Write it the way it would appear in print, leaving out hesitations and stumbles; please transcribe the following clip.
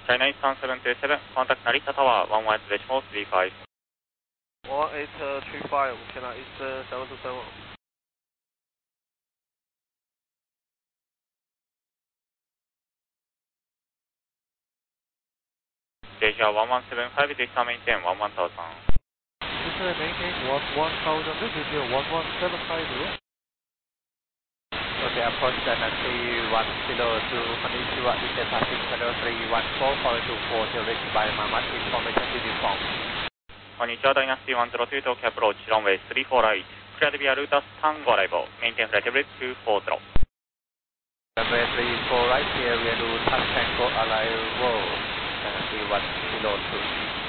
China East 1727, contact Narita Tower 11.35. 1835, China East 727. JGR 1175, this is maintain 11000. This is maintain 11000, this is 1175. Okay, approach Nancy 102, Konnichiwa, is passing channel 314, followed to 4, reached by Mamat, information to default. Konnichiwa, Dynasty 102, Tokyo approach, runway 34 right. Clear to be a Rutas Tango arrival, maintain flight level 240. Runway 34 right, here we do touch Tango arrival, Nancy 102.